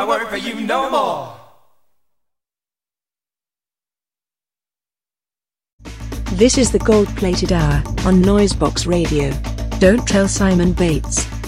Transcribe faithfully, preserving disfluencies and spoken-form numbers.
I work for you no more. This is the gold-plated hour on Noisebox Radio. Don't tell Simon Bates.